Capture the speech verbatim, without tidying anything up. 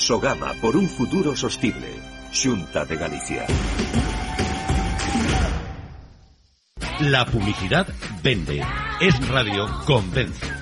Sogama por un futuro sostible. Xunta de Galicia. La publicidad vende. Es Radio Convence.